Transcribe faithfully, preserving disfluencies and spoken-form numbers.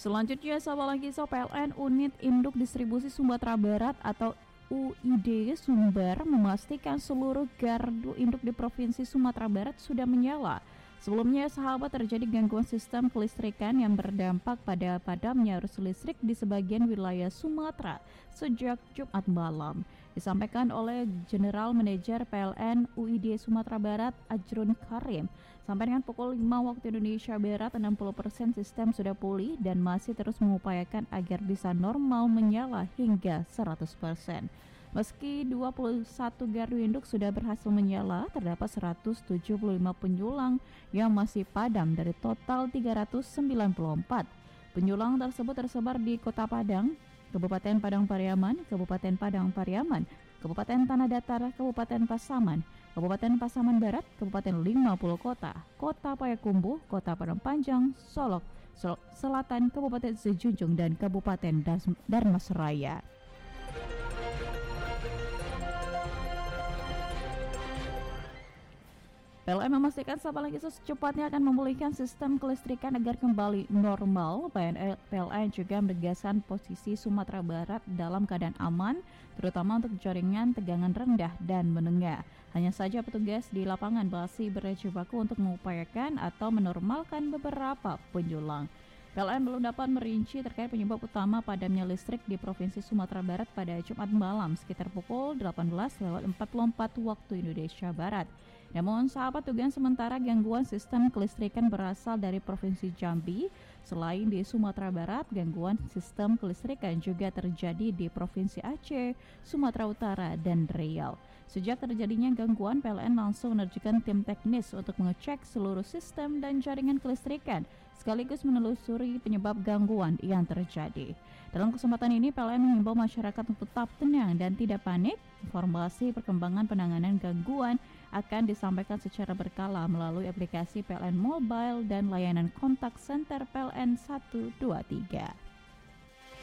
Selanjutnya, sama lagi so P L N Unit Induk Distribusi Sumatera Barat atau U I D Sumber memastikan seluruh gardu induk di Provinsi Sumatera Barat sudah menyala. Sebelumnya, sahabat, terjadi gangguan sistem kelistrikan yang berdampak pada padamnya arus listrik di sebagian wilayah Sumatera sejak Jumat malam. Disampaikan oleh General Manager P L N U I D Sumatera Barat, Ajrun Karim. Sampai dengan pukul lima waktu Indonesia Barat, enam puluh persen sistem sudah pulih dan masih terus mengupayakan agar bisa normal menyala hingga seratus persen. Meski dua puluh satu gardu induk sudah berhasil menyala, terdapat seratus tujuh puluh lima penyulang yang masih padam dari total tiga ratus sembilan puluh empat. Penyulang tersebut tersebar di Kota Padang, Kabupaten Padang Pariaman, Kabupaten Padang Pariaman, Kabupaten Tanah Datar, Kabupaten Pasaman, Kabupaten Pasaman Barat, Kabupaten lima puluh Kota, Kota Payakumbuh, Kota Padang Panjang, Solok, Solok Selatan, Kabupaten Sejunjung, dan Kabupaten Darmasraya. P L N memastikan Sapalagi secepatnya akan memulihkan sistem kelistrikan agar kembali normal. P L N juga menegaskan posisi Sumatera Barat dalam keadaan aman, terutama untuk jaringan tegangan rendah dan menengah. Hanya saja petugas di lapangan masih berjibaku untuk mengupayakan atau menormalkan beberapa penyulang. P L N belum dapat merinci terkait penyebab utama padamnya listrik di Provinsi Sumatera Barat pada Jumat malam sekitar pukul delapan belas lewat empat puluh empat waktu Indonesia Barat. Namun, sahabat, dugaan sementara gangguan sistem kelistrikan berasal dari Provinsi Jambi. Selain di Sumatera Barat, gangguan sistem kelistrikan juga terjadi di Provinsi Aceh, Sumatera Utara, dan Riau. Sejak terjadinya gangguan, P L N langsung menerjunkan tim teknis untuk mengecek seluruh sistem dan jaringan kelistrikan, sekaligus menelusuri penyebab gangguan yang terjadi. Dalam kesempatan ini, P L N mengimbau masyarakat untuk tetap tenang dan tidak panik. Informasi perkembangan penanganan gangguan akan disampaikan secara berkala melalui aplikasi P L N Mobile dan layanan kontak center P L N satu dua tiga.